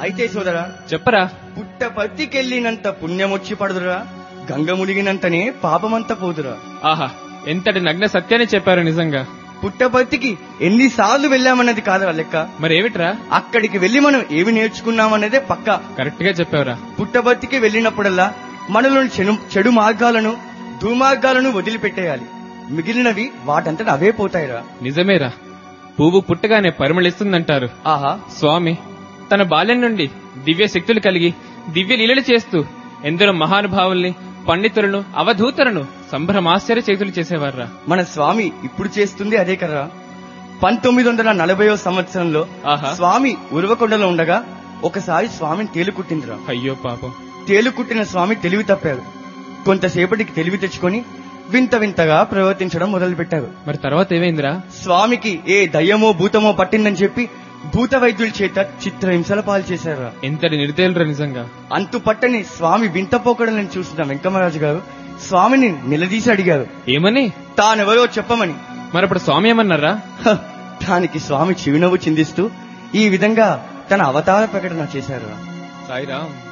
అయితే సోదరా చెప్పరా. పుట్టపర్తికెళ్ళినంత పుణ్యమొచ్చి పడుదురా, గంగ మునిగినంతనే పాపమంతా పోదురా. ఆహా, ఎంతటి నగ్న సత్యాన్ని చెప్పారు నిజంగా. పుట్టపర్తికి ఎన్నిసార్లు వెళ్ళామన్నది కాదురా లెక్క, మరేమిట్రా? అక్కడికి వెళ్లి మనం ఏమి నేర్చుకున్నామన్నదే పక్కా. కరెక్ట్ గా చెప్పావురా. పుట్టపర్తికి వెళ్ళినప్పుడల్లా మనలోని చెడు మార్గాలను దుర్మార్గాలను వదిలిపెట్టేయాలి. మిగిలినవి వాటంతట అవే పోతాయిరా. నిజమేరా, పువ్వు పుట్టగానే పరిమళిస్తుందంటారు. ఆహా, స్వామి తన బాల్యం నుండి దివ్య శక్తులు కలిగి దివ్య లీలలు చేస్తూ ఎందరో మహానుభావుల్ని, పండితులను, అవధూతలను సంభ్రమాశ్చర్య చేతులు చేసేవారా. మన స్వామి ఇప్పుడు చేస్తుంది అదే కదరా. 1940వ సంవత్సరంలో స్వామి ఉరవకొండలో ఉండగా ఒకసారి స్వామిని తేలుకుట్టిందిరా. అయ్యో పాపం. తేలుకుట్టిన స్వామి తెలివి తప్పారు. కొంతసేపటికి తెలివి తెచ్చుకొని వింత వింతగా ప్రవర్తించడం మొదలుపెట్టారు. మరి తర్వాత ఏమైందిరా? స్వామికి ఏ దయ్యమో భూతమో పట్టిందని చెప్పి భూత వైద్యుల చేత చిత్రహింసల పాలు చేశారా. ఎంతటి నిర్దయులురా నిజంగా. అంతు పట్టని స్వామి వింత పోకడలను చూసిన వెంకమరాజు గారు స్వామిని నిలదీసి అడిగారు. ఏమని? తానెవరో చెప్పమని. మరప్పుడు స్వామి ఏమన్నారా? దానికి స్వామి చిరునవ్వు చిందిస్తూ ఈ విధంగా తన అవతార ప్రకటన చేశారు. సాయిరామ్.